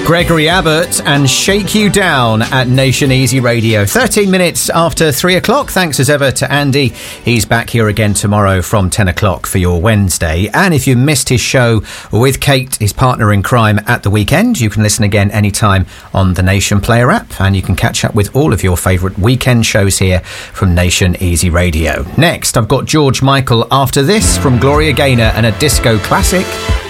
Gregory Abbott and Shake You Down at Nation Easy Radio. 13 minutes after 3 o'clock. Thanks as ever to Andy. He's back here again tomorrow from 10 o'clock for your Wednesday. And if you missed his show with Kate, his partner in crime, at the weekend, you can listen again anytime on the Nation Player app. And you can catch up with all of your favourite weekend shows here from Nation Easy Radio. Next, I've got George Michael after this from Gloria Gaynor and a disco classic.